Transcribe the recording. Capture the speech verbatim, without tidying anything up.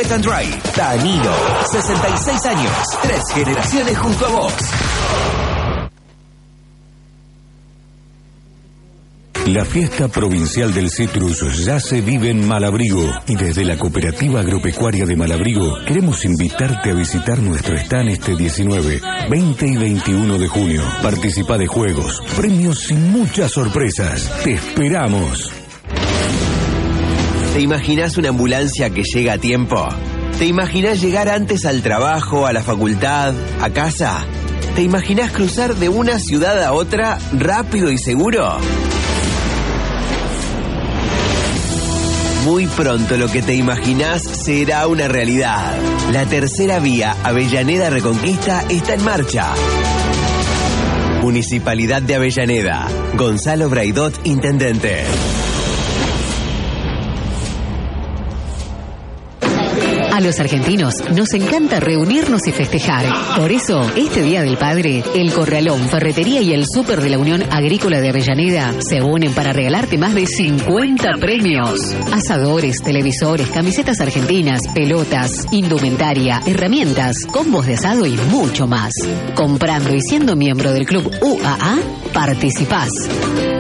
Wet and Dry. Danilo, sesenta y seis años, tres generaciones junto a vos. La fiesta provincial del citrus ya se vive en Malabrigo y desde la Cooperativa Agropecuaria de Malabrigo queremos invitarte a visitar nuestro stand este diecinueve, veinte y veintiuno de junio. Participa de juegos, premios y muchas sorpresas. ¡Te esperamos! ¿Te imaginas una ambulancia que llega a tiempo? ¿Te imaginas llegar antes al trabajo, a la facultad, a casa? ¿Te imaginas cruzar de una ciudad a otra rápido y seguro? Muy pronto lo que te imaginás será una realidad. La tercera vía Avellaneda Reconquista está en marcha. Municipalidad de Avellaneda. Gonzalo Braidot, intendente. A los argentinos nos encanta reunirnos y festejar. Por eso, este Día del Padre, el Corralón, Ferretería y el Súper de la Unión Agrícola de Avellaneda se unen para regalarte más de cincuenta premios. Asadores, televisores, camisetas argentinas, pelotas, indumentaria, herramientas, combos de asado y mucho más. Comprando y siendo miembro del Club U A A, participás.